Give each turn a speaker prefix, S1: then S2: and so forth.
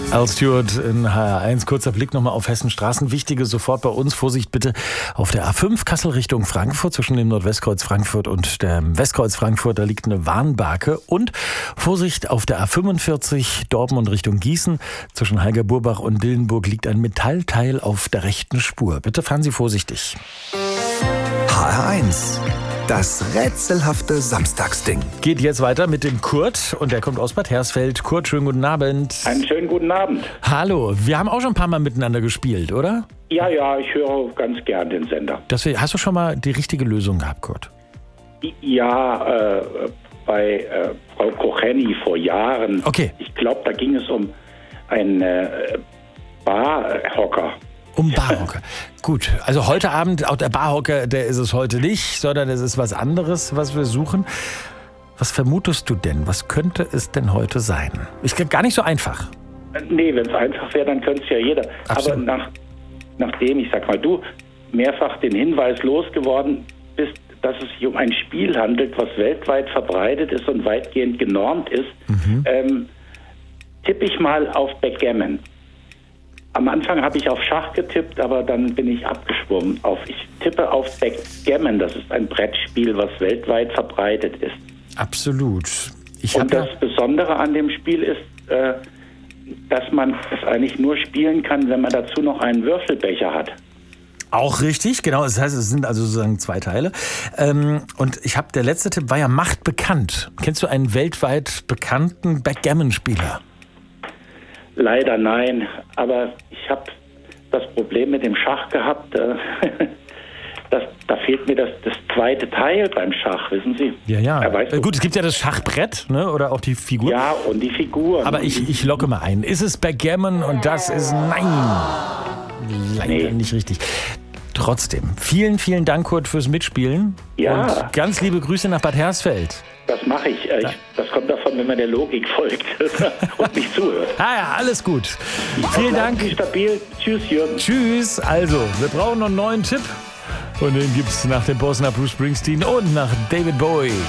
S1: Al Stewart in HR1. Kurzer Blick nochmal auf Hessens Straßen. Wichtige sofort bei uns. Vorsicht bitte auf der A5 Kassel Richtung Frankfurt. Zwischen dem Nordwestkreuz Frankfurt und dem Westkreuz Frankfurt. Da liegt eine Warnbarke. Und Vorsicht auf der A45 Dortmund Richtung Gießen. Zwischen Heiger-Burbach und Dillenburg liegt ein Metallteil auf der rechten Spur. Bitte fahren Sie vorsichtig.
S2: HR1. Das rätselhafte Samstagsding.
S1: Geht jetzt weiter mit dem Kurt und der kommt aus Bad Hersfeld. Kurt, schönen guten Abend.
S3: Einen schönen guten Abend.
S1: Hallo, wir haben auch schon ein paar Mal miteinander gespielt, oder?
S3: Ja, ich höre ganz gern den Sender.
S1: Hast du schon mal die richtige Lösung gehabt, Kurt?
S3: Ja, bei Frau Kocheni vor Jahren.
S1: Okay.
S3: Ich glaube, da ging es um einen Barhocker.
S1: Um Barhocker. Gut, also heute Abend, auch der Barhocker, der ist es heute nicht, sondern es ist was anderes, was wir suchen. Was vermutest du denn? Was könnte es denn heute sein? Ist gar nicht so einfach.
S3: Nee, wenn es einfach wäre, dann könnte es ja jeder.
S1: Absolut.
S3: Aber nachdem, ich sag mal, du mehrfach den Hinweis losgeworden bist, dass es sich um ein Spiel handelt, was weltweit verbreitet ist und weitgehend genormt ist, tippe ich mal auf Backgammon. Am Anfang habe ich auf Schach getippt, aber dann bin ich abgeschwommen. Ich tippe auf Backgammon. Das ist ein Brettspiel, was weltweit verbreitet ist.
S1: Absolut.
S3: Und das Besondere an dem Spiel ist, dass man es eigentlich nur spielen kann, wenn man dazu noch einen Würfelbecher hat.
S1: Auch richtig, genau. Das heißt, es sind also sozusagen zwei Teile. Und der letzte Tipp war ja Macht bekannt. Kennst du einen weltweit bekannten Backgammon-Spieler?
S3: Leider nein, aber ich habe das Problem mit dem Schach gehabt, da fehlt mir das zweite Teil beim Schach, wissen Sie?
S1: Ja. Gut, es gibt ja das Schachbrett, ne? Oder auch die Figur.
S3: Ja, und die Figuren.
S1: Aber ich locke mal ein. Ist es Backgammon? Und das ist nein. Leider nicht richtig. Trotzdem, vielen, vielen Dank, Kurt, fürs Mitspielen.
S3: Ja.
S1: Und ganz liebe Grüße nach Bad Hersfeld.
S3: Das mache ich. Das kommt davon, wenn man der Logik folgt und nicht zuhört.
S1: Ja, alles gut. Vielen Dank.
S3: Stabil. Tschüss, Jürgen.
S1: Tschüss. Also, wir brauchen noch einen neuen Tipp. Und den gibt's nach dem Boss, nach Bruce Springsteen und nach David Bowie.